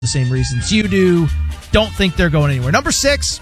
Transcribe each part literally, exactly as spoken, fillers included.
the same reasons you do. Don't think they're going anywhere. Number six,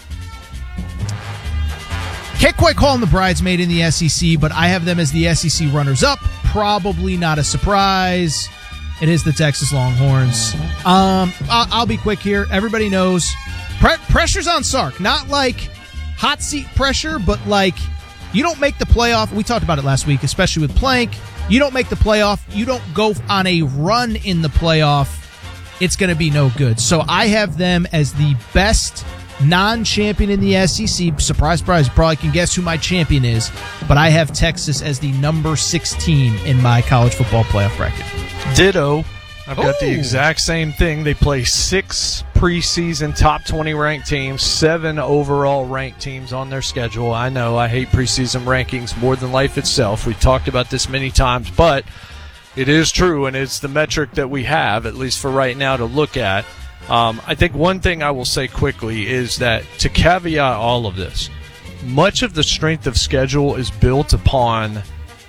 can't quite call them the bridesmaid in the S E C, but I have them as the S E C runners-up. Probably not a surprise. It is the Texas Longhorns. Um, I'll, I'll be quick here. Everybody knows pre- pressure's on Sark. Not like hot seat pressure, but like you don't make the playoff. We talked about it last week, especially with Plank. You don't make the playoff. You don't go on a run in the playoff. It's going to be no good. So I have them as the best non-champion in the S E C. Surprise, surprise, you probably can guess who my champion is. But I have Texas as the number six team in my college football playoff bracket. Ditto. I've got Ooh. the exact same thing. They play six preseason top twenty ranked teams, seven overall ranked teams on their schedule. I know I hate preseason rankings more than life itself. We've talked about this many times, but it is true, and it's the metric that we have, at least for right now, to look at. Um, I think one thing I will say quickly is that to caveat all of this, much of the strength of schedule is built upon,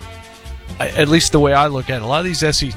at least the way I look at it, a lot of these S E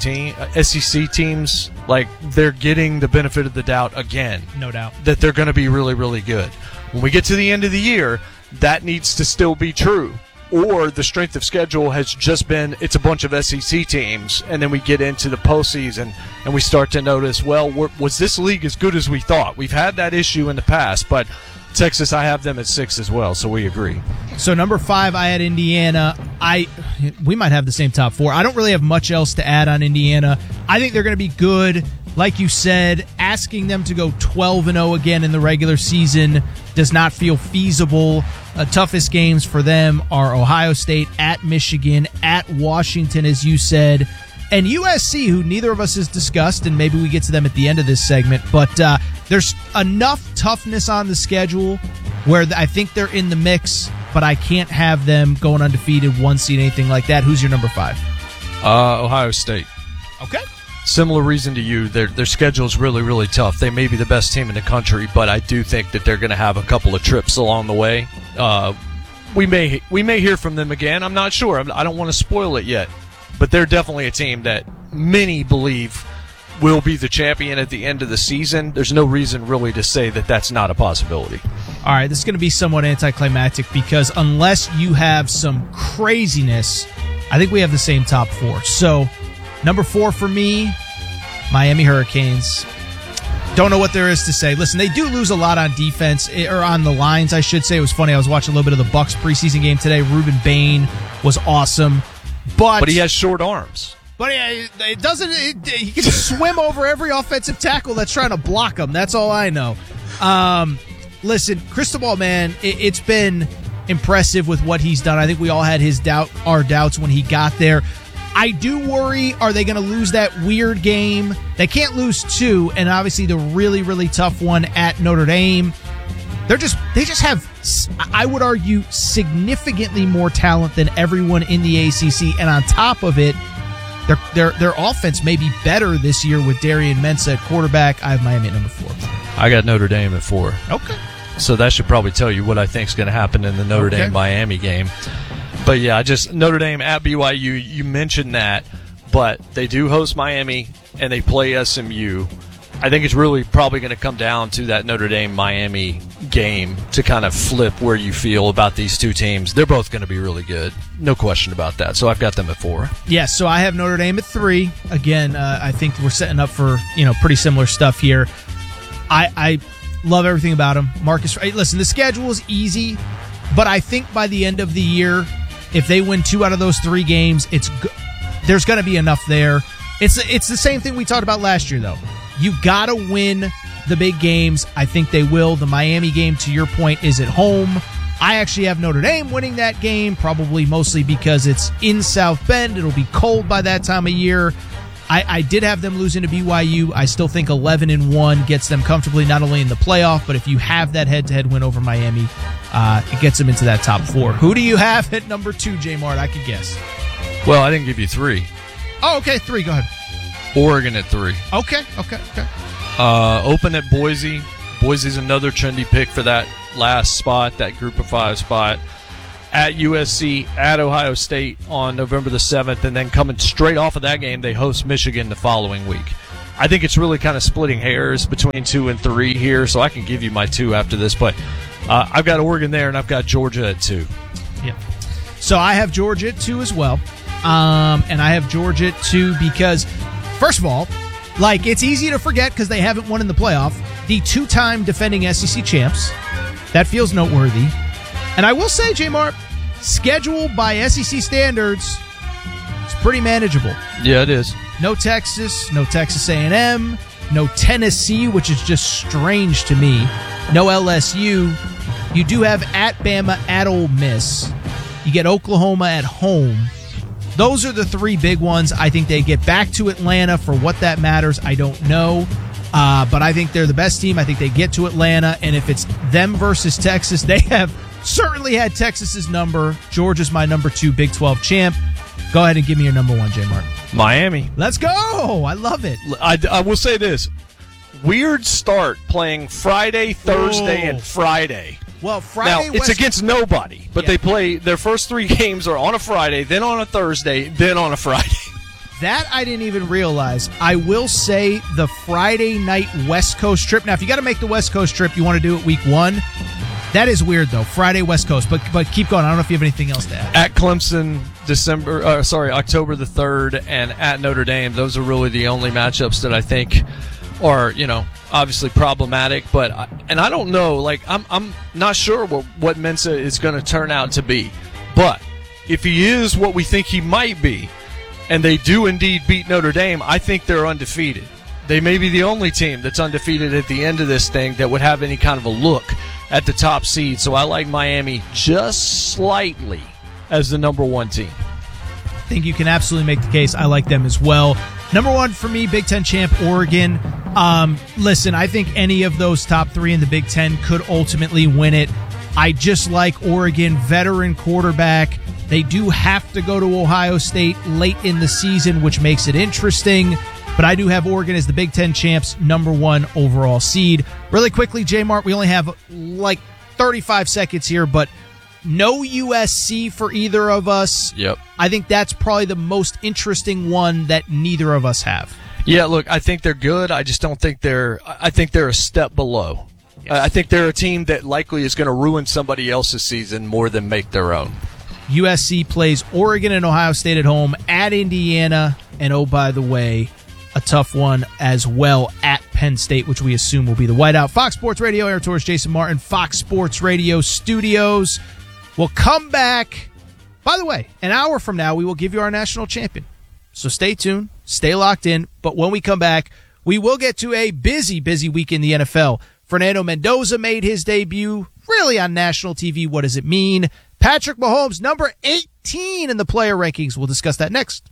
C teams, like, they're getting the benefit of the doubt again. No doubt. That they're going to be really, really good. When we get to the end of the year, that needs to still be true. Or the strength of schedule has just been, it's a bunch of S E C teams, and then we get into the postseason, and we start to notice, well, was this league as good as we thought? We've had that issue in the past, but Texas, I have them at six as well, so we agree. So number five, I had Indiana. I we might have the same top four. I don't really have much else to add on Indiana. I think they're going to be good. Like you said, asking them to go twelve and oh again in the regular season does not feel feasible. Uh, toughest games for them are Ohio State, at Michigan, at Washington, as you said, and U S C, who neither of us has discussed, and maybe we get to them at the end of this segment. But uh, there's enough toughness on the schedule where I think they're in the mix, but I can't have them going undefeated, one seed, anything like that. Who's your number five? Uh, Ohio State. Okay. Similar reason to you. Their their schedule is really, really tough. They may be the best team in the country, but I do think that they're going to have a couple of trips along the way. Uh, we may we may hear from them again. I'm not sure. I'm, I don't want to spoil it yet, but they're definitely a team that many believe will be the champion at the end of the season. There's no reason really to say that that's not a possibility. All right, this is going to be somewhat anticlimactic because unless you have some craziness, I think we have the same top four. So, number four for me, Miami Hurricanes. Don't know what there is to say. Listen, they do lose a lot on defense, or on the lines, I should say. It was funny. I was watching a little bit of the Bucks preseason game today. Ruben Bain was awesome. But, but he has short arms. But it, it doesn't. It, he can swim over every offensive tackle that's trying to block him. That's all I know. Um, listen, Cristobal, man, it, it's been impressive with what he's done. I think we all had his doubt, our doubts when he got there. I do worry, are they going to lose that weird game? They can't lose two, and obviously the really, really tough one at Notre Dame. They're just, they just have, I would argue, significantly more talent than everyone in the A C C, and on top of it, their their their offense may be better this year with Darian Mensah at quarterback. I have Miami at number four. I got Notre Dame at four. Okay. So that should probably tell you what I think is going to happen in the Notre okay. Dame-Miami game. But, yeah, I just Notre Dame at B Y U, you mentioned that, but they do host Miami, and they play S M U. I think it's really probably going to come down to that Notre Dame-Miami game to kind of flip where you feel about these two teams. They're both going to be really good. No question about that. So I've got them at four. Yes, yeah, so I have Notre Dame at three. Again, uh, I think we're setting up for, you know, pretty similar stuff here. I, I love everything about them. Marcus, listen, the schedule is easy, but I think by the end of the year, if they win two out of those three games, it's there's going to be enough there. It's it's the same thing we talked about last year, though. You got to win the big games. I think they will. The Miami game, to your point, is at home. I actually have Notre Dame winning that game, probably mostly because it's in South Bend. It'll be cold by that time of year. I, I did have them losing to B Y U. I still think eleven and one gets them comfortably not only in the playoff, but if you have that head-to-head win over Miami, uh, it gets them into that top four. Who do you have at number two, J Mart? I could guess. Well, I didn't give you three. Oh, okay, three. Go ahead. Oregon at three. Okay, okay, okay. Uh, open at Boise. Boise's another trendy pick for that last spot, that group of five spot. At U S C, at Ohio State on November the seventh, and then coming straight off of that game, they host Michigan the following week. I think it's really kind of splitting hairs between two and three here, so I can give you my two after this. But uh, I've got Oregon there, and I've got Georgia at two. Yeah. So I have Georgia at two as well. Um, and I have Georgia at two because, first of all, like, it's easy to forget because they haven't won in the playoff. The two-time defending S E C champs. That feels noteworthy. And I will say, J-Mar, schedule by S E C standards, it's pretty manageable. Yeah, it is. No Texas, no Texas A and M, no Tennessee, which is just strange to me. No L S U. You do have at Bama, at Ole Miss. You get Oklahoma at home. Those are the three big ones. I think they get back to Atlanta. For what that matters, I don't know. Uh, but I think they're the best team. I think they get to Atlanta. And if it's them versus Texas, they have certainly had Texas's number. Georgia's my number two Big twelve champ. Go ahead and give me your number one, J. Martin. Miami. Let's go. I love it. I, I will say this. Weird start playing Friday, Thursday, Whoa. and Friday. Well, Friday, now, it's West- against nobody, but Yeah. they play their first three games are on a Friday, then on a Thursday, then on a Friday. That I didn't even realize. I will say the Friday night West Coast trip. Now, if you got to make the West Coast trip, you want to do it week one. That is weird, though. Friday West Coast. But but keep going. I don't know if you have anything else to add. At Clemson, December, uh, sorry, October the third, and at Notre Dame. Those are really the only matchups that I think are, you know, obviously problematic. But I, and I don't know, like I'm I'm not sure what what Mensa is going to turn out to be. But if he is what we think he might be, and they do indeed beat Notre Dame, I think they're undefeated. They may be the only team that's undefeated at the end of this thing that would have any kind of a look at the top seed. So I like Miami just slightly as the number one team. I think you can absolutely make the case. I like them as well. Number one for me, Big Ten champ, Oregon. Um, listen, I think any of those top three in the Big Ten could ultimately win it. I just like Oregon, veteran quarterback. They do have to go to Ohio State late in the season, which makes it interesting. But I do have Oregon as the Big Ten champs, number one overall seed. Really quickly, J-Mart, we only have like thirty-five seconds here, but no U S C for either of us. Yep. I think that's probably the most interesting one that neither of us have. Yeah, look, I think they're good. I just don't think they're – I think they're a step below. Yes. I think they're a team that likely is going to ruin somebody else's season more than make their own. U S C plays Oregon and Ohio State at home, at Indiana, and oh, by the way, a tough one as well at Penn State, which we assume will be the whiteout. Fox Sports Radio, Aaron Torres, Jason Martin, Fox Sports Radio studios. We'll come back. By the way, an hour from now, we will give you our national champion. So stay tuned, stay locked in. But when we come back, we will get to a busy, busy week in the N F L. Fernando Mendoza made his debut, really on national T V. What does it mean? Patrick Mahomes, number eighteen in the player rankings. We'll discuss that next.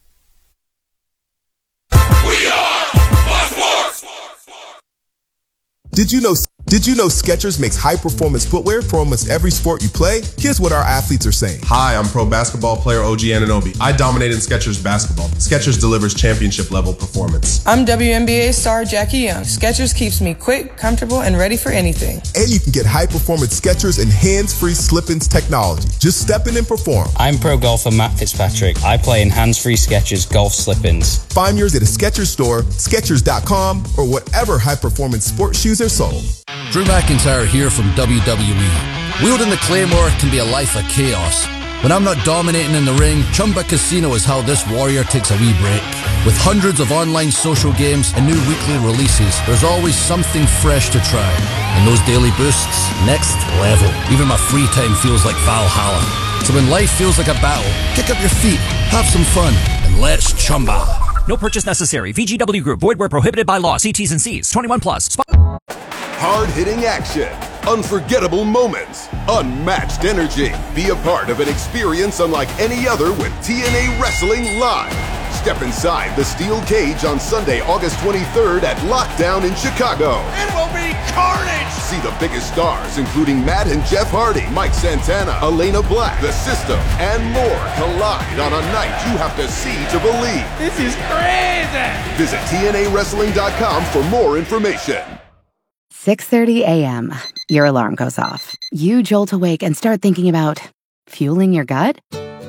We are Fox Sports. Did you know Did you know Skechers makes high-performance footwear for almost every sport you play? Here's what our athletes are saying. Hi, I'm pro basketball player O G Anunoby. I dominate in Skechers basketball. Skechers delivers championship-level performance. I'm W N B A star Jackie Young. Skechers keeps me quick, comfortable, and ready for anything. And you can get high-performance Skechers and hands-free slip-ins technology. Just step in and perform. I'm pro golfer Matt Fitzpatrick. I play in hands-free Skechers golf slip-ins. Find yours at a Skechers store, Skechers dot com, or whatever high-performance sports shoes are sold. Drew McIntyre here from W W E. Wielding the Claymore can be a life of chaos. When I'm not dominating in the ring, Chumba Casino is how this warrior takes a wee break. With hundreds of online social games and new weekly releases, there's always something fresh to try. And those daily boosts, next level. Even my free time feels like Valhalla. So when life feels like a battle, kick up your feet, have some fun, and let's Chumba. No purchase necessary. V G W Group. Void where prohibited by law. See T's and C's. twenty-one plus. Spot- Hard-hitting action, unforgettable moments, unmatched energy. Be a part of an experience unlike any other with T N A Wrestling Live. Step inside the steel cage on Sunday, August twenty-third at Lockdown in Chicago. It will be carnage! See the biggest stars, including Matt and Jeff Hardy, Mike Santana, Elena Black, The System, and more collide on a night you have to see to believe. This is crazy! Visit T N A wrestling dot com for more information. six thirty a.m. Your alarm goes off. You jolt awake and start thinking about fueling your gut?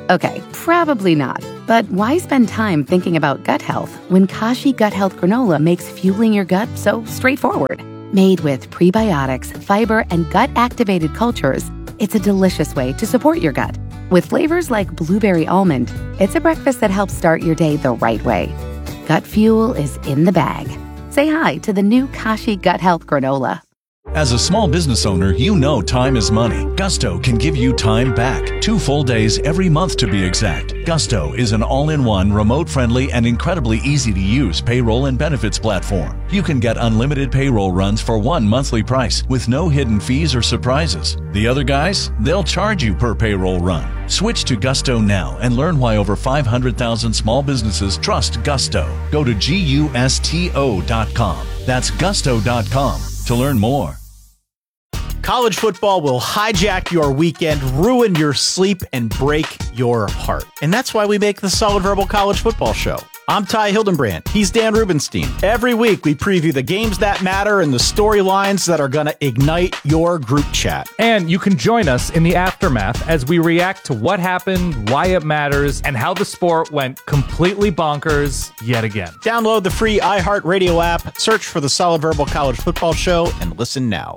Okay, probably not. But why spend time thinking about gut health when Kashi Gut Health Granola makes fueling your gut so straightforward? Made with prebiotics, fiber, and gut-activated cultures, it's a delicious way to support your gut. With flavors like blueberry almond, it's a breakfast that helps start your day the right way. Gut fuel is in the bag. Say hi to the new Kashi Gut Health Granola. As a small business owner, you know time is money. Gusto can give you time back. Two full days every month to be exact. Gusto is an all-in-one, remote-friendly, and incredibly easy-to-use payroll and benefits platform. You can get unlimited payroll runs for one monthly price with no hidden fees or surprises. The other guys, they'll charge you per payroll run. Switch to Gusto now and learn why over five hundred thousand small businesses trust Gusto. Go to gusto dot com. That's gusto dot com to learn more. College football will hijack your weekend, ruin your sleep, and break your heart. And that's why we make the Solid Verbal College Football Show. I'm Ty Hildenbrand. He's Dan Rubenstein. Every week, we preview the games that matter and the storylines that are going to ignite your group chat. And you can join us in the aftermath as we react to what happened, why it matters, and how the sport went completely bonkers yet again. Download the free iHeartRadio app, search for the Solid Verbal College Football Show, and listen now.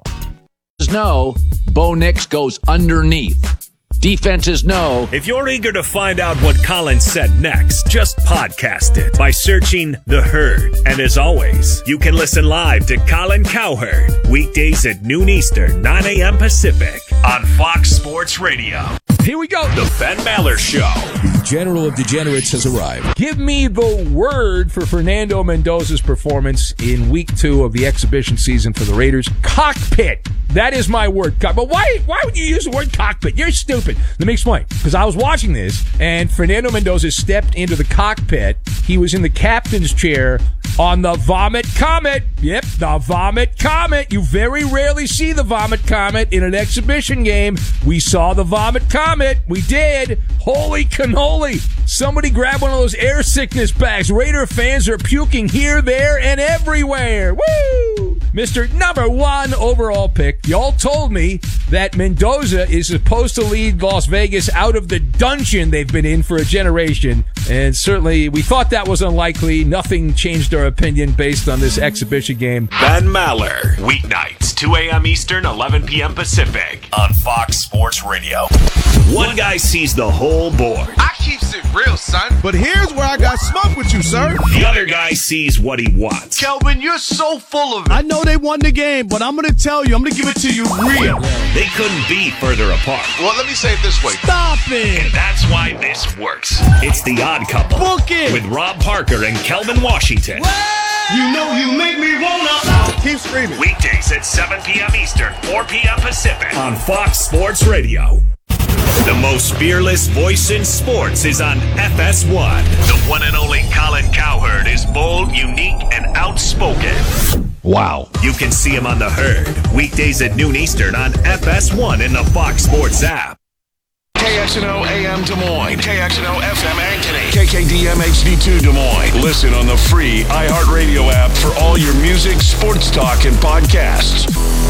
Know Bo Nix goes underneath. Defenses know. If you're eager to find out what Colin said next, just podcast it by searching The Herd. And as always, you can listen live to Colin Cowherd weekdays at noon Eastern, nine a.m. Pacific on Fox Sports Radio. Here we go. The Ben Maller Show. The General of Degenerates has arrived. Give me the word for Fernando Mendoza's performance in week two of the exhibition season for the Raiders. Cockpit. That is my word. But why why would you use the word cockpit? You're stupid. Let me explain. Because I was watching this, and Fernando Mendoza stepped into the cockpit. He was in the captain's chair on the Vomit Comet. Yep, the Vomit Comet. You very rarely see the Vomit Comet in an exhibition game. We saw the Vomit Comet. We did. Holy cannoli. Somebody grab one of those air sickness bags. Raider fans are puking here, there, and everywhere. Woo! Mister Number One overall pick. Y'all told me that Mendoza is supposed to lead Las Vegas out of the dungeon they've been in for a generation. And certainly we thought that was unlikely. Nothing changed our opinion based on this exhibition game. Ben Maller, weeknights, two a.m. Eastern, eleven p.m. Pacific on Fox Sports Radio. One guy sees the whole board. I keeps it real, son. But here's where I got smoke with you, sir. The other guy sees what he wants. Kelvin, you're so full of it. I know they won the game, but I'm going to tell you, I'm going to give it to you real. They couldn't be further apart. Well, let me say it this way. Stop it. And that's why this works. It's The Odd Couple. Book it. With Rob Parker and Kelvin Washington. Well, you know you make me wanna. Keep screaming. Weekdays at seven p.m. Eastern, four p.m. Pacific on Fox Sports Radio. The most fearless voice in sports is on F S one. The one and only Colin Cowherd is bold, unique, and outspoken. Wow. You can see him on The Herd, weekdays at noon Eastern on F S one in the Fox Sports app. K X N O A M Des Moines, K X N O F M Ankeny, K K D M H D two Des Moines. Listen on the free iHeartRadio app for all your music, sports talk, and podcasts.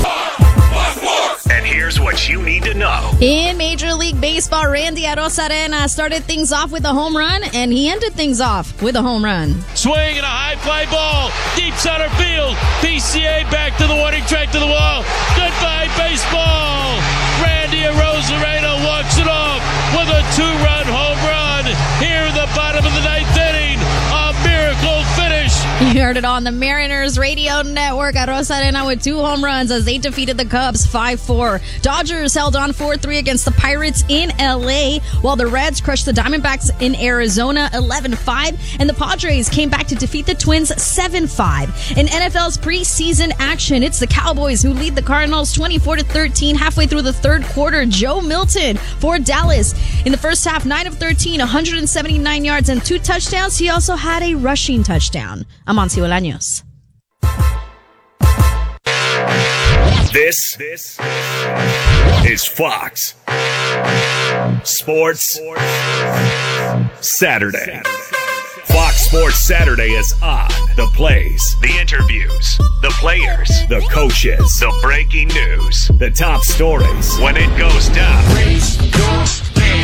And here's what you need to know. In Major League Baseball, Randy Arozarena started things off with a home run, and he ended things off with a home run. Swing and a high fly ball, deep center field. P C A back to the warning track to the wall. Goodbye, baseball. Randy Arozarena walks it off with a two-run home run here in the bottom of the ninth inning. A miracle finish. You heard it on the Mariners radio network. Arozarena with two home runs as they defeated the Cubs five four. Dodgers held on four three against the Pirates in L A, while the Reds crushed the Diamondbacks in Arizona eleven five, and the Padres came back to defeat the Twins seven five. In N F L's preseason action, it's the Cowboys who lead the Cardinals twenty-four to thirteen halfway through the third quarter. Joe Milton for Dallas. In the first half, nine of thirteen, one hundred seventy-nine yards and two touchdowns. He also had a rushing touchdown. Amancio Bolaños. This, this is Fox Sports Saturday. Fox Sports Saturday is on. The plays, the interviews, the players, the coaches, the breaking news, the top stories when it goes down. Raise your hand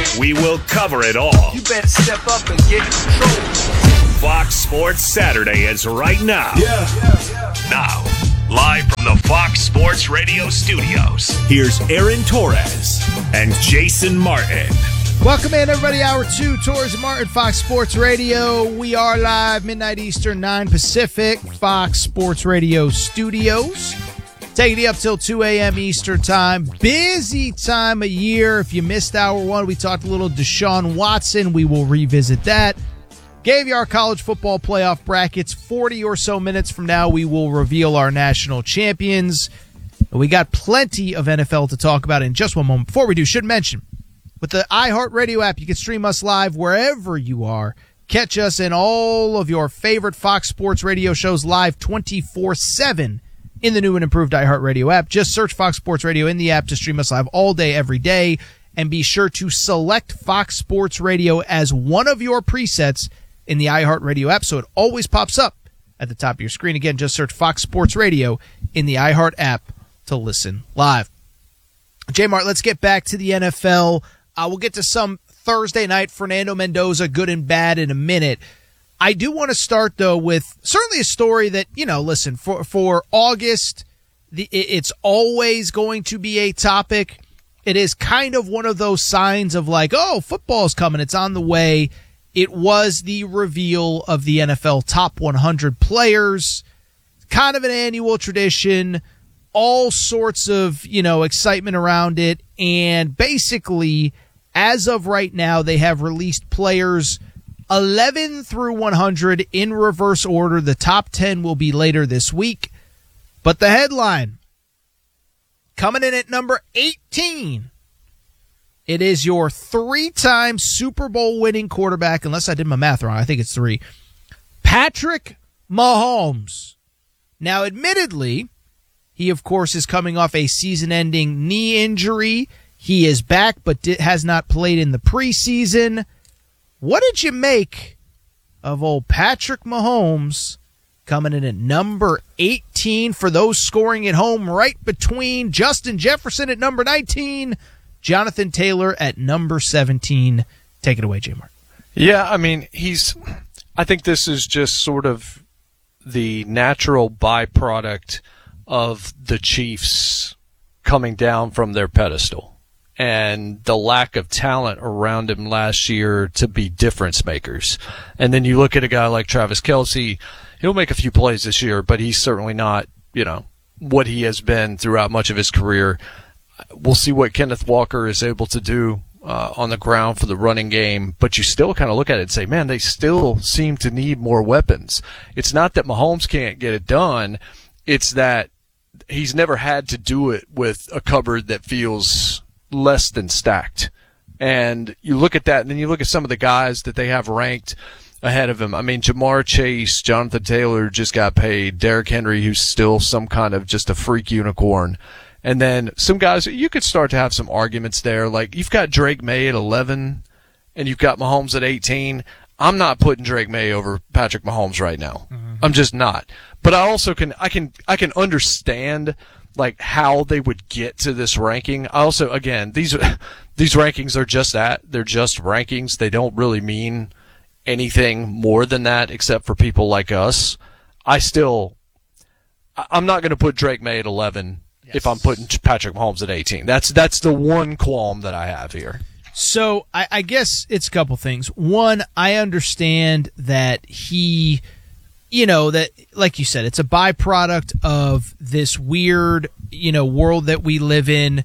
We will cover it all. You better step up and get in control. Fox Sports Saturday is right now. Yeah. Now, live from the Fox Sports Radio studios, here's Aaron Torres and Jason Martin. Welcome in, everybody. Hour two, Torres and Martin, Fox Sports Radio. We are live, midnight Eastern, nine Pacific, Fox Sports Radio studios. Taking you up till two a.m. Eastern time. Busy time of year. If you missed hour one, we talked a little Deshaun Watson. We will revisit that. Gave you our college football playoff brackets. forty or so minutes from now, we will reveal our national champions. We got plenty of N F L to talk about in just one moment. Before we do, should mention, with the iHeartRadio app, you can stream us live wherever you are. Catch us in all of your favorite Fox Sports Radio shows live twenty-four seven in the new and improved iHeartRadio app. Just search Fox Sports Radio in the app to stream us live all day, every day. And be sure to select Fox Sports Radio as one of your presets in the iHeartRadio app so it always pops up at the top of your screen. Again, just search Fox Sports Radio in the iHeart app to listen live. J-Mart, let's get back to the N F L. Uh, we'll get to some Thursday night Fernando Mendoza, good and bad, in a minute. I do want to start, though, with certainly a story that, you know, listen, for, for August, the, it's always going to be a topic. It is kind of one of those signs of like, oh, football's coming, it's on the way. It was the reveal of the N F L top one hundred players, kind of an annual tradition, all sorts of, you know, excitement around it. And basically, as of right now, they have released players eleven through one hundred in reverse order. The top ten will be later this week. But the headline, coming in at number eighteen, it is your three-time Super Bowl winning quarterback, unless I did my math wrong, I think it's three, Patrick Mahomes. Now, admittedly, he, of course, is coming off a season-ending knee injury. He is back, but has not played in the preseason. What did you make of old Patrick Mahomes coming in at number eighteen for those scoring at home, right between Justin Jefferson at number nineteen, Jonathan Taylor at number seventeen? Take it away, J-Mark. Yeah, I mean, he's – I think this is just sort of the natural byproduct of the Chiefs coming down from their pedestal and the lack of talent around him last year to be difference makers. And then you look at a guy like Travis Kelce, he'll make a few plays this year, but he's certainly not, you know, what he has been throughout much of his career. We'll see what Kenneth Walker is able to do uh, on the ground for the running game, but you still kind of look at it and say, man, they still seem to need more weapons. It's not that Mahomes can't get it done. It's that he's never had to do it with a cupboard that feels less than stacked. And you look at that, and then you look at some of the guys that they have ranked ahead of him. I mean, Jamar Chase, Jonathan Taylor just got paid. Derrick Henry, who's still some kind of just a freak unicorn. And then some guys, you could start to have some arguments there. Like, you've got Drake May at eleven, and you've got Mahomes at eighteen. I'm not putting Drake May over Patrick Mahomes right now. Mm-hmm. I'm just not. But I also can, I can, I can understand like how they would get to this ranking. I also, again, these these rankings are just that. They're just rankings. They don't really mean anything more than that, except for people like us. I still, I'm not going to put Drake May at eleven yes. if I'm putting Patrick Mahomes at eighteen. That's that's the one qualm that I have here. So I, I guess it's a couple things. One, I understand that he, you know, that, like you said, it's a byproduct of this weird, you know, world that we live in.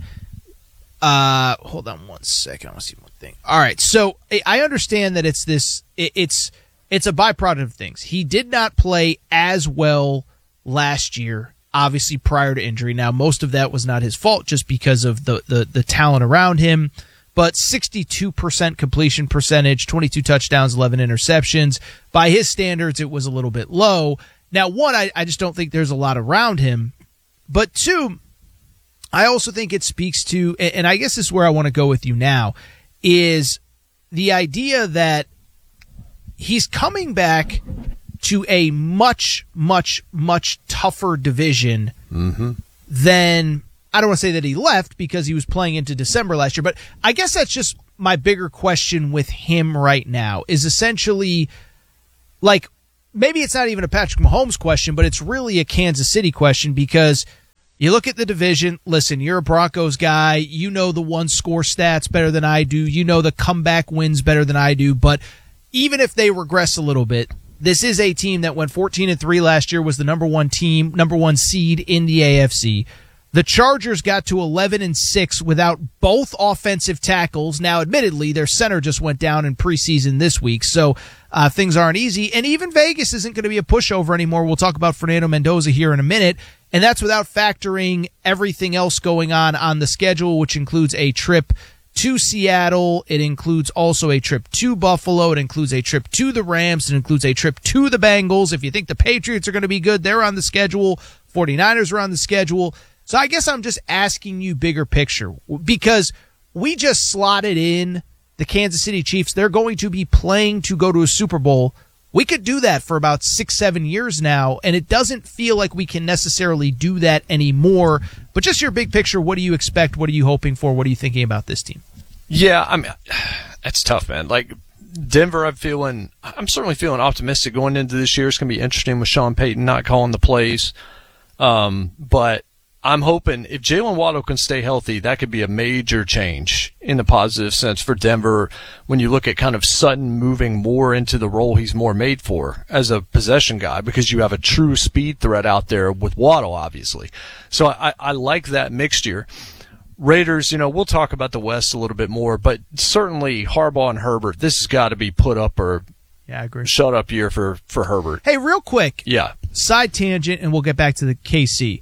Uh, hold on one second. I want to see one thing. All right. So I understand that it's this, it, it's, it's a byproduct of things. He did not play as well last year, obviously prior to injury. Now, most of that was not his fault just because of the, the, the talent around him. But sixty-two percent completion percentage, twenty-two touchdowns, eleven interceptions. By his standards, it was a little bit low. Now, one, I, I just don't think there's a lot around him. But two, I also think it speaks to, and I guess this is where I want to go with you now, is the idea that he's coming back to a much, much, much tougher division mm-hmm. than... I don't want to say that he left because he was playing into December last year, but I guess that's just my bigger question with him right now is essentially, like, maybe it's not even a Patrick Mahomes question, but it's really a Kansas City question, because you look at the division. Listen, you're a Broncos guy. You know the one score stats better than I do. You know the comeback wins better than I do. But even if they regress a little bit, this is a team that went fourteen and three last year, was the number one team, number one seed in the A F C. The Chargers got to eleven and six without both offensive tackles. Now, admittedly, their center just went down in preseason this week, so uh, things aren't easy. And even Vegas isn't going to be a pushover anymore. We'll talk about Fernando Mendoza here in a minute. And that's without factoring everything else going on on the schedule, which includes a trip to Seattle. It includes also a trip to Buffalo. It includes a trip to the Rams. It includes a trip to the Bengals. If you think the Patriots are going to be good, they're on the schedule. forty-niners are on the schedule. So I guess I'm just asking you bigger picture, because we just slotted in the Kansas City Chiefs. They're going to be playing to go to a Super Bowl. We could do that for about six, seven years now, and it doesn't feel like we can necessarily do that anymore. But just your big picture, what do you expect? What are you hoping for? What are you thinking about this team? Yeah, I mean, that's tough, man. Like, Denver, I'm feeling, I'm certainly feeling optimistic going into this year. It's going to be interesting with Sean Payton not calling the plays. Um, but I'm hoping if Jalen Waddle can stay healthy, that could be a major change in the positive sense for Denver when you look at kind of Sutton moving more into the role he's more made for as a possession guy, because you have a true speed threat out there with Waddle, obviously. So I, I like that mixture. Raiders, you know, we'll talk about the West a little bit more, but certainly Harbaugh and Herbert, this has got to be put up or yeah, I agree. shut up year for, for Herbert. Hey, real quick. Yeah. Side tangent, and we'll get back to the K C.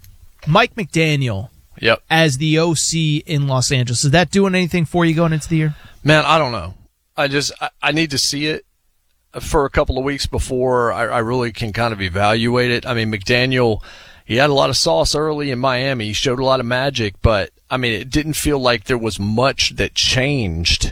Mike McDaniel yep. as the O C in Los Angeles. Is that doing anything for you going into the year? Man, I don't know. I just I, I need to see it for a couple of weeks before I, I really can kind of evaluate it. I mean, McDaniel, he had a lot of sauce early in Miami. He showed a lot of magic, but, I mean, it didn't feel like there was much that changed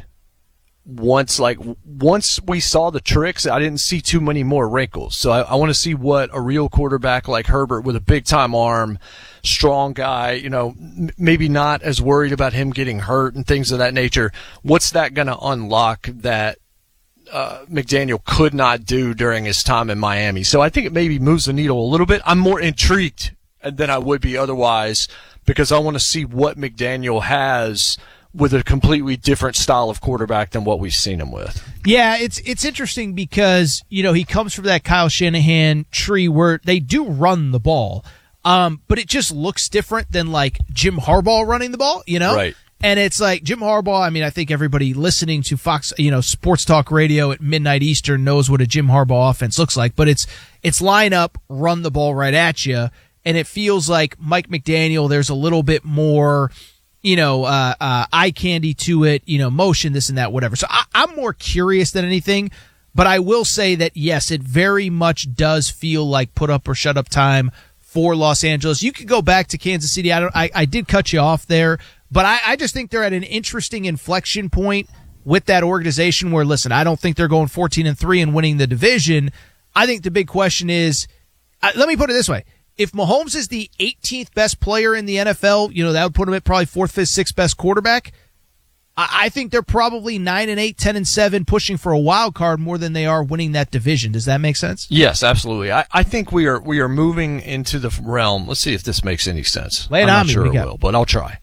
once, like, once we saw the tricks. I didn't see too many more wrinkles. So I, I want to see what a real quarterback like Herbert with a big-time arm, strong guy, you know, m- maybe not as worried about him getting hurt and things of that nature. What's that going to unlock that uh, McDaniel could not do during his time in Miami? So I think it maybe moves the needle a little bit. I'm more intrigued than I would be otherwise, because I want to see what McDaniel has with a completely different style of quarterback than what we've seen him with. Yeah, it's it's interesting because, you know, he comes from that Kyle Shanahan tree where they do run the ball. Um, but it just looks different than like Jim Harbaugh running the ball, you know? Right. And it's like Jim Harbaugh. I mean, I think everybody listening to Fox, you know, Sports Talk Radio at midnight Eastern knows what a Jim Harbaugh offense looks like, but it's, it's line up, run the ball right at you. And it feels like Mike McDaniel, there's a little bit more, you know, uh, uh, eye candy to it, you know, motion, this and that, whatever. So I, I'm more curious than anything, but I will say that yes, it very much does feel like put up or shut up time for Los Angeles. You could go back to Kansas City. I don't. I, I did cut you off there, but I, I just think they're at an interesting inflection point with that organization where, listen, I don't think they're going fourteen and three and winning the division. I think the big question is, uh, let me put it this way. If Mahomes is the eighteenth best player in the N F L, you know, that would put him at probably fourth, fifth, sixth best quarterback. I think they're probably nine and eight, ten and seven, pushing for a wild card more than they are winning that division. Does that make sense? Yes, absolutely. I, I think we are we are moving into the realm. Let's see if this makes any sense. Lay it I'm on not me. sure We it got- will, but I'll try.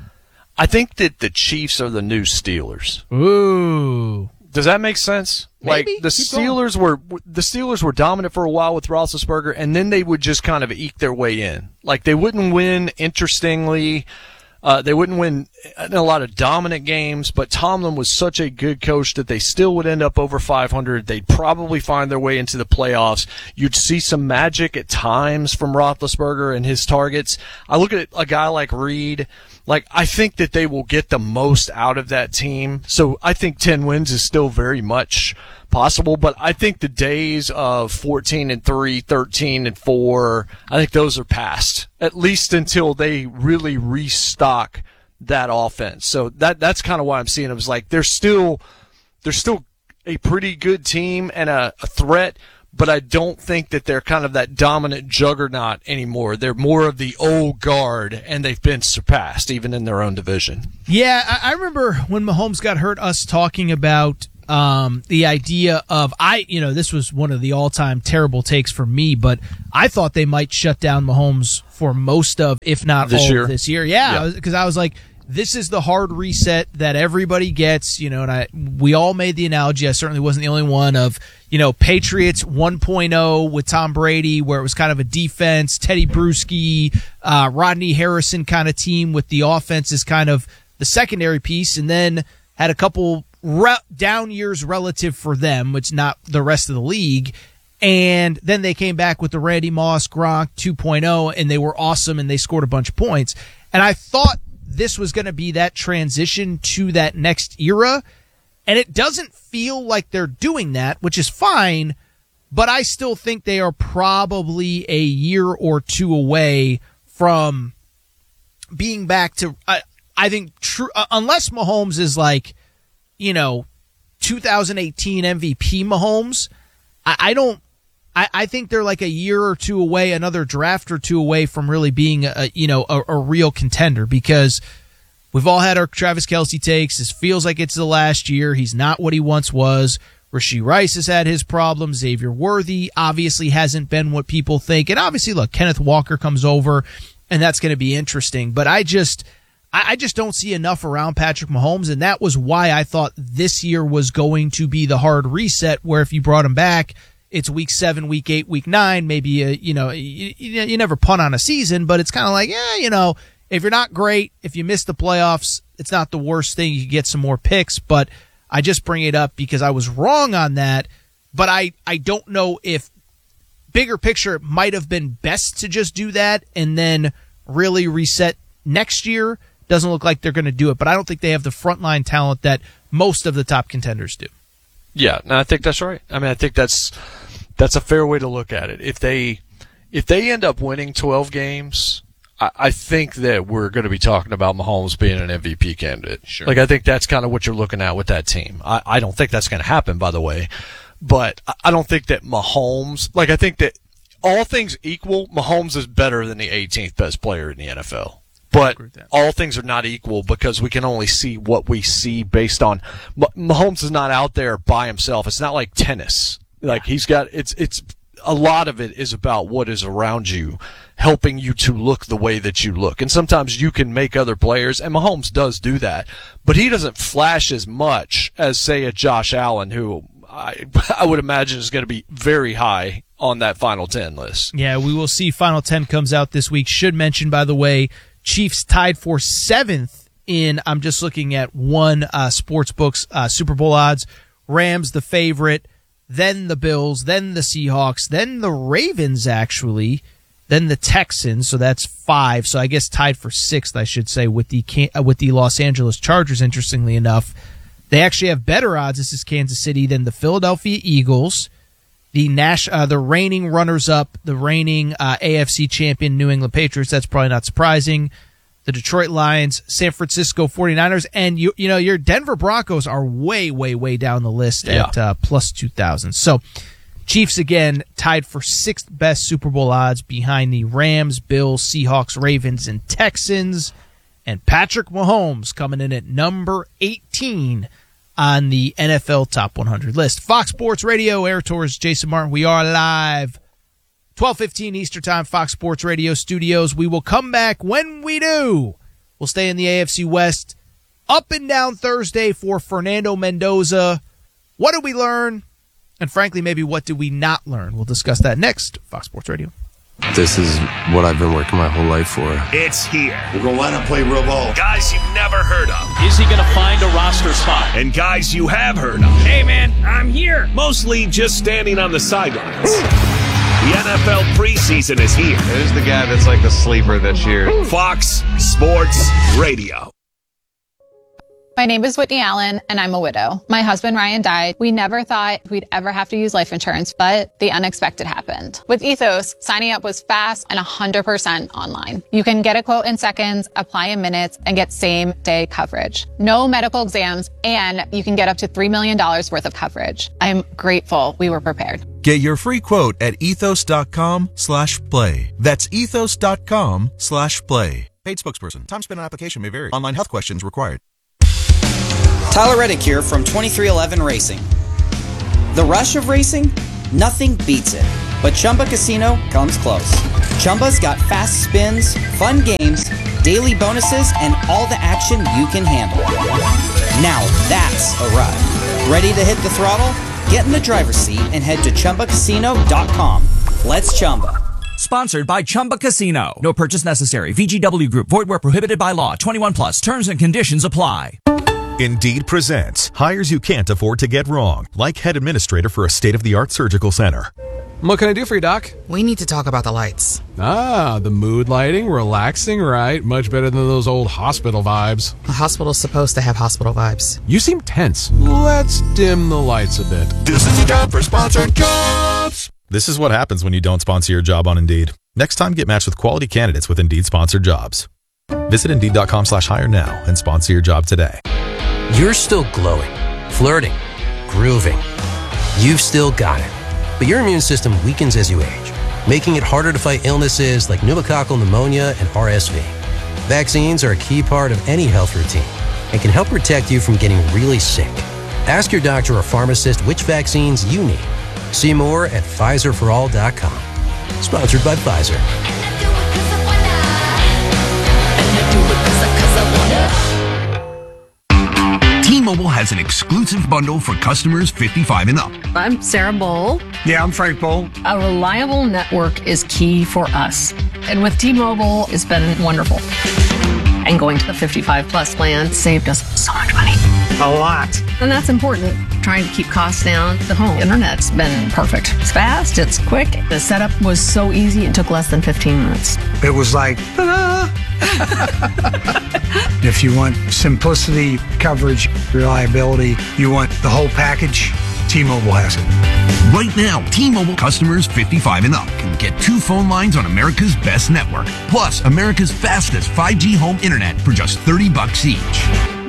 I think that the Chiefs are the new Steelers. Ooh. Does that make sense? Maybe. Like the Keep going. Steelers were the Steelers were dominant for a while with Roethlisberger, and then they would just kind of eke their way in. Like they wouldn't win interestingly. Uh, they wouldn't win in a lot of dominant games, but Tomlin was such a good coach that they still would end up over five hundred. They'd probably find their way into the playoffs. You'd see some magic at times from Roethlisberger and his targets. I look at a guy like Reed. Like, I think that they will get the most out of that team. So I think ten wins is still very much possible, but I think the days of fourteen and three, thirteen and four, I think those are past, at least until they really restock that offense. So that that's kind of why I'm seeing them. It's like they're still they're still a pretty good team and a, a threat, but I don't think that they're kind of that dominant juggernaut anymore. They're more of the old guard, and they've been surpassed even in their own division. Yeah, I, I remember when Mahomes got hurt, us talking about um, the idea of, I, you know, this was one of the all-time terrible takes for me, but I thought they might shut down Mahomes for most of, if not This all year? of this year. Yeah, because I was like, this is the hard reset that everybody gets, you know, and I we all made the analogy. I certainly wasn't the only one of, you know, Patriots one point oh with Tom Brady, where it was kind of a defense, Teddy Bruschi, uh, Rodney Harrison kind of team with the offense is kind of the secondary piece, and then had a couple re- down years relative for them, which not the rest of the league. And then they came back with the Randy Moss, Gronk two point oh, and they were awesome, and they scored a bunch of points. And I thought this was going to be that transition to that next era, and it doesn't feel like they're doing that, which is fine, but I still think they are probably a year or two away from being back to, I, I think, true, uh, unless Mahomes is like, you know, two thousand eighteen M V P Mahomes, I, I don't, I, I think they're like a year or two away, another draft or two away from really being a, you know, a, a real contender, because we've all had our Travis Kelce takes. This feels like it's the last year. He's not what he once was. Rashee Rice has had his problems. Xavier Worthy obviously hasn't been what people think. And obviously, look, Kenneth Walker comes over, and that's going to be interesting. But I just, I, I just don't see enough around Patrick Mahomes, and that was why I thought this year was going to be the hard reset, where if you brought him back, it's week seven, week eight, week nine. Maybe, a, you know, you, you never punt on a season, but it's kind of like, yeah, you know, if you're not great, if you miss the playoffs, it's not the worst thing. You get some more picks, but I just bring it up because I was wrong on that. But I, I don't know if bigger picture, it might have been best to just do that and then really reset next year. Doesn't look like they're going to do it, but I don't think they have the frontline talent that most of the top contenders do. Yeah, no, I think that's right. I mean, I think that's that's a fair way to look at it. If they if they end up winning twelve games, I, I think that we're going to be talking about Mahomes being an M V P candidate. Sure. Like, I think that's kind of what you're looking at with that team. I, I don't think that's going to happen, by the way, but I, I don't think that Mahomes. Like, I think that all things equal, Mahomes is better than the eighteenth best player in the N F L. But all things are not equal because we can only see what we see based on Mahomes is not out there by himself. It's not like tennis. Like he's got it's it's a lot of it is about what is around you, helping you to look the way that you look. And sometimes you can make other players, and Mahomes does do that, but he doesn't flash as much as, say, a Josh Allen, who I I would imagine is going to be very high on that Final Ten list. Yeah, we will see. Final Ten comes out this week. Should mention, by the way, Chiefs tied for seventh in, I'm just looking at one uh, sports books, uh, Super Bowl odds. Rams the favorite, then the Bills, then the Seahawks, then the Ravens, actually, then the Texans. So that's five. So I guess tied for sixth, I should say, with the uh, with the Los Angeles Chargers. Interestingly enough, they actually have better odds. This is Kansas City than the Philadelphia Eagles, the Nash, uh, the reigning runners-up, the reigning uh, A F C champion New England Patriots. That's probably not surprising. The Detroit Lions, San Francisco forty-niners, and you you know your Denver Broncos are way, way, way down the list Yeah. at uh, plus two thousand. So Chiefs, again, tied for sixth best Super Bowl odds behind the Rams, Bills, Seahawks, Ravens, and Texans. And Patrick Mahomes coming in at number eighteen on the N F L Top one hundred list. Fox Sports Radio, Air Tours, Jason Martin. We are live, twelve fifteen Eastern Time, Fox Sports Radio studios. We will come back. When we do, we'll stay in the A F C West. Up and down Thursday for Fernando Mendoza. What did we learn? And frankly, maybe what did we not learn? We'll discuss that next. Fox Sports Radio. This is what I've been working my whole life for. It's here. We're going to line up, play real ball. Guys you've never heard of. Is he going to find a roster spot? And guys you have heard of. Hey, man, I'm here. Mostly just standing on the sidelines. The N F L preseason is here. Who's the guy that's like the sleeper this year? Fox Sports Radio. My name is Whitney Allen, and I'm a widow. My husband, Ryan, died. We never thought we'd ever have to use life insurance, but the unexpected happened. With Ethos, signing up was fast and one hundred percent online. You can get a quote in seconds, apply in minutes, and get same-day coverage. No medical exams, and you can get up to three million dollars worth of coverage. I'm grateful we were prepared. Get your free quote at ethos.com slash play. That's ethos.com slash play. Paid spokesperson. Time spent on application may vary. Online health questions required. Tyler Reddick here from twenty-three eleven Racing. The rush of racing? Nothing beats it. But Chumba Casino comes close. Chumba's got fast spins, fun games, daily bonuses, and all the action you can handle. Now that's a ride. Ready to hit the throttle? Get in the driver's seat and head to Chumba Casino dot com. Let's Chumba. Sponsored by Chumba Casino. No purchase necessary. V G W Group. Void where prohibited by law. twenty-one plus. Terms and conditions apply. Indeed presents hires you can't afford to get wrong, like head administrator for a state-of-the-art surgical center. What can I do for you, Doc? We need to talk about the lights. Ah, the mood lighting, relaxing, right? Much better than those old hospital vibes. A hospital's supposed to have hospital vibes. You seem tense. Let's dim the lights a bit. This is your job for sponsored jobs. This is what happens when you don't sponsor your job on Indeed. Next time, get matched with quality candidates with Indeed sponsored jobs. Visit Indeed.com slash hire now and sponsor your job today. You're still glowing, flirting, grooving. You've still got it. But your immune system weakens as you age, making it harder to fight illnesses like pneumococcal pneumonia and R S V. Vaccines are a key part of any health routine and can help protect you from getting really sick. Ask your doctor or pharmacist which vaccines you need. See more at Pfizer for all dot com. Sponsored by Pfizer. T-Mobile has an exclusive bundle for customers fifty-five and up. I'm Sarah Bowl. Yeah, I'm Frank Bowl. A reliable network is key for us. And with T-Mobile, it's been wonderful. And going to the fifty-five plus plan saved us so much money. A lot. And that's important. Trying to keep costs down. The home internet's been perfect. It's fast, it's quick. The setup was so easy, it took less than fifteen minutes. It was like, ta-da! If you want simplicity, coverage, reliability, you want the whole package, T-Mobile has it. Right now, T-Mobile customers fifty-five and up can get two phone lines on America's best network, plus America's fastest five G home internet for just thirty bucks each.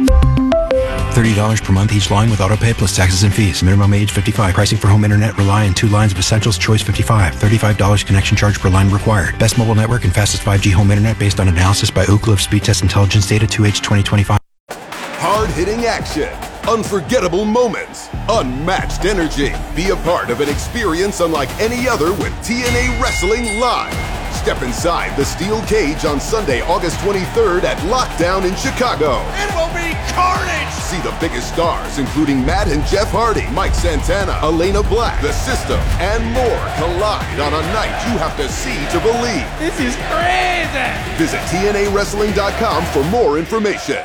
thirty dollars per month each line with autopay plus taxes and fees. Minimum age fifty-five. Pricing for home internet rely on two lines of Essentials Choice fifty-five. thirty-five dollars connection charge per line required. Best mobile network and fastest five G home internet based on analysis by Ookla of Speed Test Intelligence Data two H twenty twenty-five. Hard-hitting action, unforgettable moments, unmatched energy. Be a part of an experience unlike any other with T N A Wrestling Live. Step inside the steel cage on Sunday, August twenty-third at Lockdown in Chicago. It will be carnage! See the biggest stars, including Matt and Jeff Hardy, Mike Santana, Elena Black, The System, and more collide on a night you have to see to believe. This is crazy! Visit T N A wrestling dot com for more information.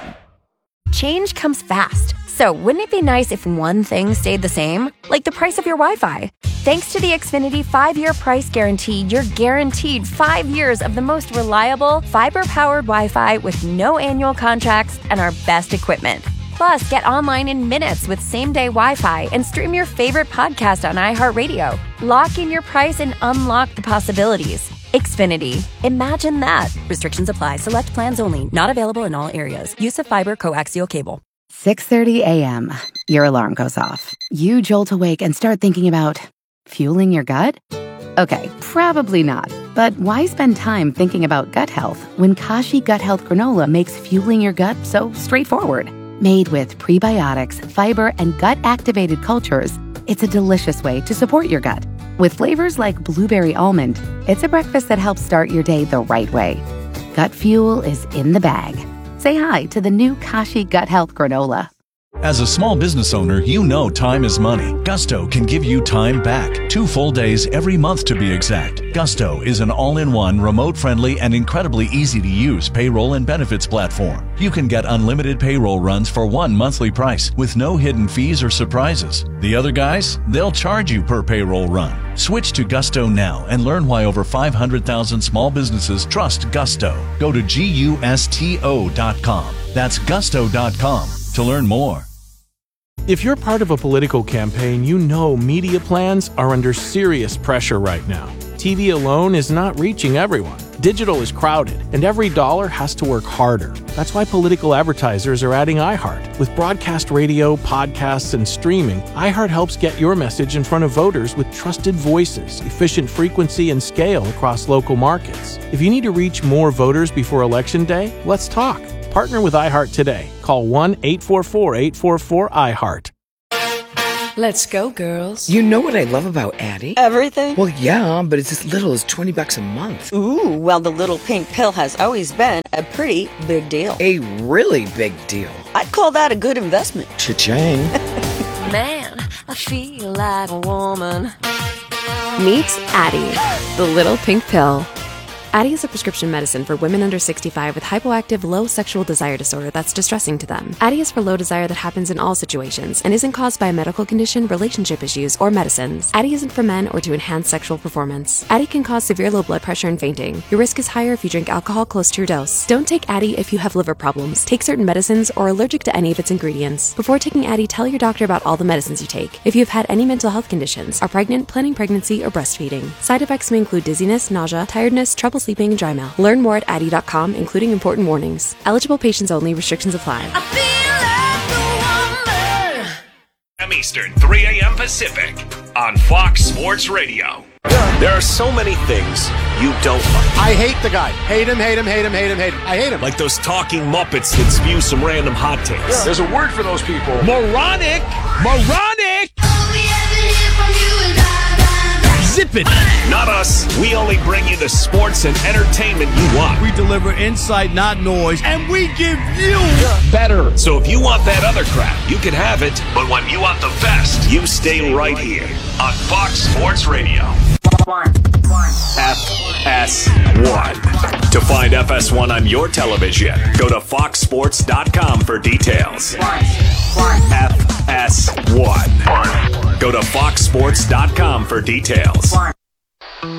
Change comes fast. So wouldn't it be nice if one thing stayed the same? Like the price of your Wi-Fi. Thanks to the Xfinity five-year price guarantee, you're guaranteed five years of the most reliable, fiber-powered Wi-Fi with no annual contracts and our best equipment. Plus, get online in minutes with same-day Wi-Fi and stream your favorite podcast on iHeartRadio. Lock in your price and unlock the possibilities. Xfinity. Imagine that. Restrictions apply. Select plans only. Not available in all areas. Use of fiber coaxial cable. six thirty a.m. Your alarm goes off. You jolt awake and start thinking about fueling your gut? Okay, probably not. But why spend time thinking about gut health when Kashi Gut Health Granola makes fueling your gut so straightforward? Made with prebiotics, fiber, and gut-activated cultures, it's a delicious way to support your gut. With flavors like blueberry almond, it's a breakfast that helps start your day the right way. Gut fuel is in the bag. Say hi to the new Kashi Gut Health Granola. As a small business owner, you know time is money. Gusto can give you time back. Two full days every month to be exact. Gusto is an all-in-one, remote-friendly, and incredibly easy-to-use payroll and benefits platform. You can get unlimited payroll runs for one monthly price with no hidden fees or surprises. The other guys, they'll charge you per payroll run. Switch to Gusto now and learn why over five hundred thousand small businesses trust Gusto. Go to gusto dot com. That's gusto dot com. to learn more. If you're part of a political campaign, you know media plans are under serious pressure right now. T V alone is not reaching everyone. Digital is crowded, and every dollar has to work harder. That's why political advertisers are adding iHeart. With broadcast radio, podcasts, and streaming, iHeart helps get your message in front of voters with trusted voices, efficient frequency, and scale across local markets. If you need to reach more voters before Election Day, let's talk. Partner with iHeart today. Call one eight four four, eight four four, iHeart. Let's go, girls. You know what I love about Addie? Everything? Well, yeah, but it's as little as twenty bucks a month. Ooh, well, the little pink pill has always been a pretty big deal. A really big deal. I'd call that a good investment. Cha-ching. Man, I feel like a woman. Meet Addie, the little pink pill. Addie is a prescription medicine for women under sixty-five with hypoactive low sexual desire disorder that's distressing to them. Addie is for low desire that happens in all situations and isn't caused by a medical condition, relationship issues, or medicines. Addie isn't for men or to enhance sexual performance. Addie can cause severe low blood pressure and fainting. Your risk is higher if you drink alcohol close to your dose. Don't take Addie if you have liver problems, take certain medicines, or are allergic to any of its ingredients. Before taking Addie, tell your doctor about all the medicines you take. If you have had any mental health conditions, are pregnant, planning pregnancy, or breastfeeding. Side effects may include dizziness, nausea, tiredness, trouble sleeping, and dry mouth. Learn more at addie dot com, including important warnings. Eligible patients only. Restrictions apply. p.m. Eastern, three a.m. Pacific on Fox Sports Radio. There are so many things you don't like. I hate the guy. Hate him, hate him, hate him, hate him, hate him. I hate him. Like those talking Muppets that spew some random hot takes. Yeah. There's a word for those people. Moronic! Moronic! Zip it! Not us. We only bring you the sports and entertainment you want. We deliver insight, not noise, and we give you better. So if you want that other crap, you can have it. But when you want the best, you stay right here on Fox Sports Radio. F S one. To find F S one on your television, go to fox sports dot com for details. F S one. Go to fox sports dot com for details.